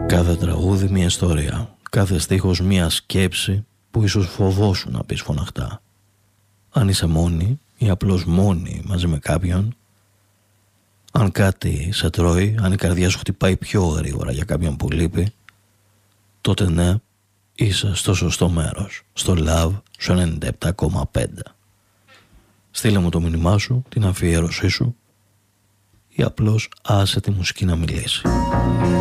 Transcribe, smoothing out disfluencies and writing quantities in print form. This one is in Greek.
Κάθε τραγούδι μια ιστορία, κάθε στίχος μια σκέψη που ίσως φοβόσουν να πεις φωναχτά. Αν είσαι μόνη ή απλώς μόνη μαζί με κάποιον, αν κάτι σε τρώει, αν η καρδιά σου χτυπάει πιο γρήγορα για κάποιον που λείπει, τότε ναι, είσαι στο σωστό μέρος, στο Love, στο 97,5. Στείλε μου το μήνυμά σου, την αφιέρωσή σου ή απλώς άσε τη μουσική να μιλήσει.